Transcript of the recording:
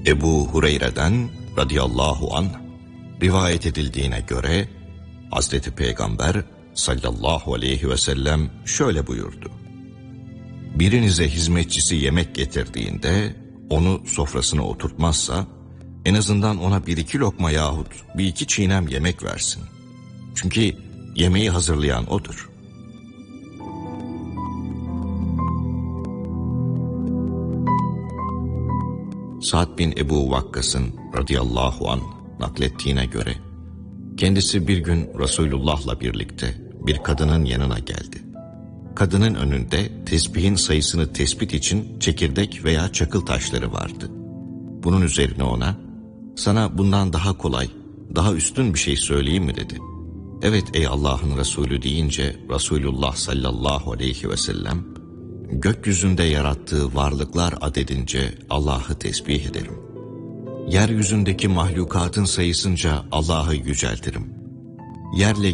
Ebu Hureyre'den radıyallahu anh rivayet edildiğine göre Hazreti Peygamber sallallahu aleyhi ve sellem şöyle buyurdu: birinize hizmetçisi yemek getirdiğinde onu sofrasına oturtmazsa en azından ona bir iki lokma yahut bir iki çiğnem yemek versin. Çünkü yemeği hazırlayan odur. Sa'd bin Ebu Vakkas'ın radıyallahu anh naklettiğine göre kendisi bir gün Resulullah'la birlikte bir kadının yanına geldi. Kadının önünde tesbihin sayısını tespit için çekirdek veya çakıl taşları vardı. Bunun üzerine ona, sana bundan daha kolay, daha üstün bir şey söyleyeyim mi dedi. Evet ey Allah'ın Resulü deyince Resulullah sallallahu aleyhi ve sellem, gökyüzünde yarattığı varlıklar adedince Allah'ı tesbih ederim. Yeryüzündeki mahlukatın sayısınca Allah'ı yüceltirim. Yerle